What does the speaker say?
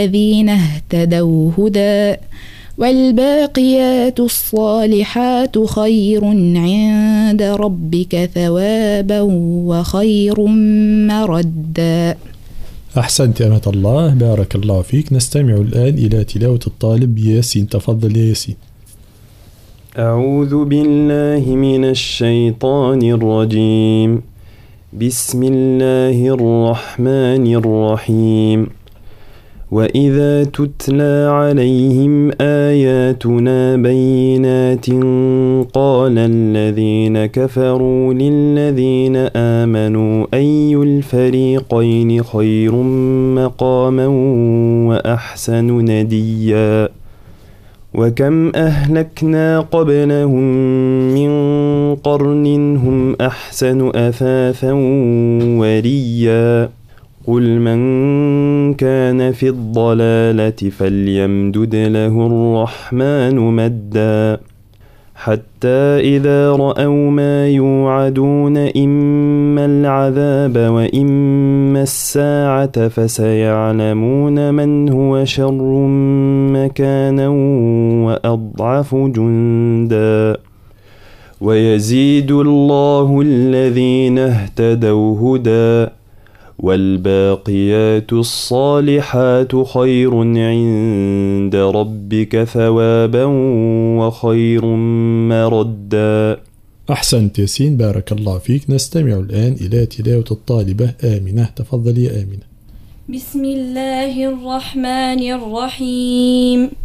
الذين اهتدوا هدى والباقيات الصالحات خير عند ربك ثوابا وخير مردا. أحسنت أمة الله، بارك الله فيك. نستمع الآن إلى تلاوة الطالب ياسين. تفضل يا ياسين. أعوذ بالله من الشيطان الرجيم. بسم الله الرحمن الرحيم. وإذا تتلى عليهم آياتنا بينات قال الذين كفروا للذين آمنوا أي الفريقين خير مقاما وأحسن نديا وكم أهلكنا قبلهم من قرن هم أحسن أثاثا وريا قل من كان في الضلالة فليمدد له الرحمن مدا حتى إذا رأوا ما يوعدون إما العذاب وإما الساعة فسيعلمون من هو شر مكانا وأضعف جندا ويزيد الله الذين اهتدوا هدى والباقيات الصالحات خير عند ربك ثوابا وخير مردا. أحسنت ياسين، بارك الله فيك. نستمع الآن إلى تلاوة الطالبة آمنة. تفضل يا آمنة. بسم الله الرحمن الرحيم.